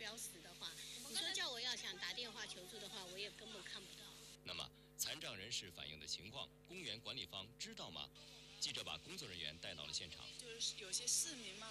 标识的话，你说叫我要想打电话求助的话，我也根本看不到。 那么，残障人士反映的情况，公园管理方知道吗？记者把工作人员带到了现场。 就是有些市民嘛。